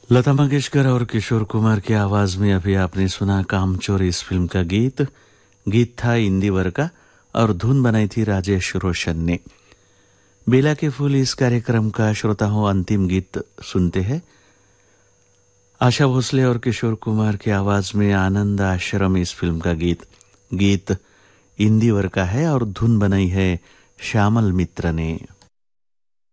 लता मंगेशकर और किशोर कुमार की आवाज में अभी आपने सुना कामचोर इस फिल्म का गीत। गीत था इंदिवर का और धुन बनाई थी राजेश रोशन ने। बेला के फूल इस कार्यक्रम का श्रोता हो अंतिम गीत सुनते हैं। आशा भोसले और किशोर कुमार की आवाज में आनंद आश्रम इस फिल्म का गीत इंदिवर का है और धुन बनाई है श्यामल मित्र ने।